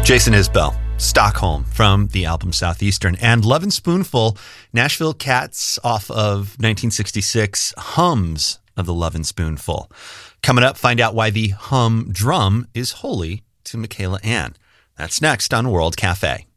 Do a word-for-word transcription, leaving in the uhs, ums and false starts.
Jason Isbell, Stockholm from the album Southeastern, and Lovin' Spoonful, Nashville Cats off of nineteen sixty-six, Hums of the Lovin' Spoonful. Coming up, find out why the hum drum is holy to Michaela Anne. That's next on World Cafe.